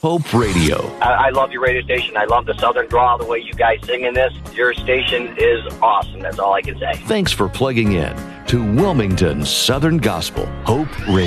Hope Radio. I love your radio station. I love the Southern drawl, the way you guys sing in this. Your station is awesome. That's all I can say. Thanks for plugging in to Wilmington Southern Gospel Hope Radio.